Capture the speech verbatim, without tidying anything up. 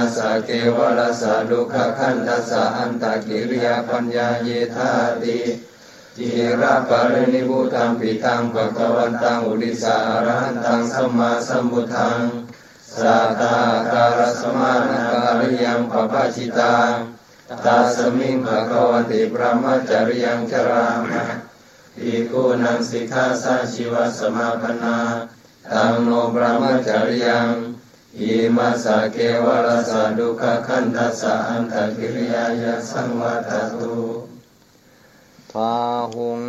สะเกวรสะดุขขันธัสสะอันตกิริยาปัญญาเยธาติจิระปรินิพพุตังปิตังภคะวันตังอุดิสาอรหันตังสัมมาสัมพุทธังสัทธาการสมานาการิยังปปชิตังตัสมิงภคะวันติพระมจริยังชรามะภิกขุนังสิกขาสัชีวสมาปนาตังโนพระมจริยังอิมัสสะเกวรสะดุขขันธัสสะอันตกิริยายะสังวัตตุพาหุง